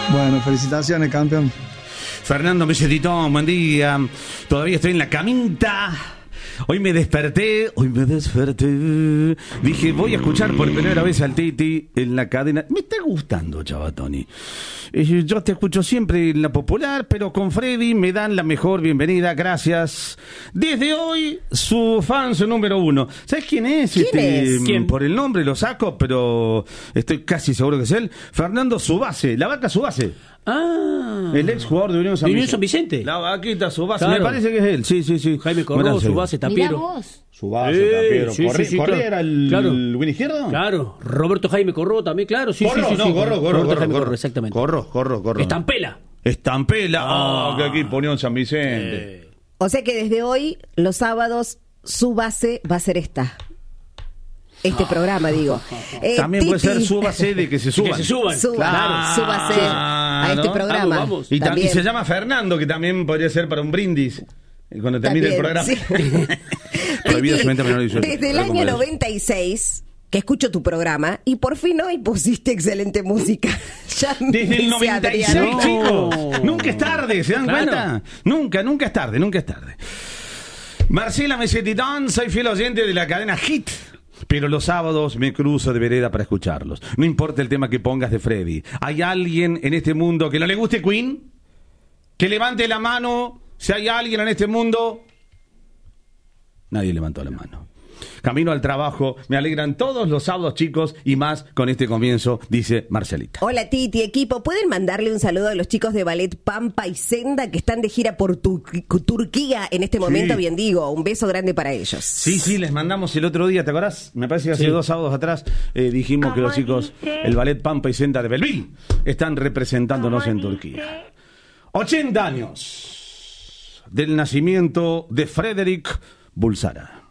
Bueno, felicitaciones, campeón. Fernando Mesetitón, buen día. Todavía estoy en la camita. Hoy me desperté. Dije, voy a escuchar por primera vez al Titi en la cadena. Me está gustando, Chavatoni. Yo te escucho siempre en la popular, pero con Freddy me dan la mejor bienvenida. Gracias. Desde hoy, su fan, su número 1. ¿Sabes quién es? ¿Quién? Por el nombre lo saco, pero estoy casi seguro que es él. Fernando Subase, la vaca Subase. Ah, El ex jugador de Unión San Vicente. San Vicente. La vaquita Subase, Claro. me parece que es él. Sí. Jaime Corró, Subase, Mirá Tapiero. vos. Subase, Tapiero. Sí, ¿Correa claro. era el Claro. win izquierdo? Claro, Roberto Jaime Corró también, claro. Sí, Corro, sí. Roberto Jaime corro. exactamente. Corro. Estampela. Estampela. Que aquí ponió en San Vicente. O sea que desde hoy, los sábados, su base va a ser esta. Este programa, digo. También puede Titi, ser súbase de que se suban. Que se suban. Claro, súbase a este programa. Vamos. Y También. se llama Fernando, que también podría ser para un brindis. Cuando termine el programa. Sí. Prohibido Titi, cemento menor y sueldo. desde el año 96 que escucho tu programa y por fin hoy pusiste excelente música. Ya me Desde el dice 96, Adrián. chicos. Nunca es tarde, ¿se dan Claro. cuenta? Nunca es tarde. Marcela Mesetitón, soy fiel oyente de la cadena Hit. Pero los sábados me cruzo de vereda para escucharlos. No importa el tema que pongas de Freddy. ¿Hay alguien en este mundo que no le guste Queen? Que levante la mano si hay alguien en este mundo. Nadie levantó la mano. Camino al trabajo, me alegran todos los sábados, chicos, y más con este comienzo, dice Marcelita. Hola Titi, equipo, ¿pueden mandarle un saludo a los chicos de Ballet Pampa y Senda que están de gira por Turquía en este momento? Sí. Bien digo, un beso grande para ellos. Sí, les mandamos el otro día, ¿te acordás? Me parece que hace 2 sábados atrás dijimos que los chicos, el Ballet Pampa y Senda de Belleville, están representándonos en Turquía. 80 años del nacimiento de Frederick Bulsara.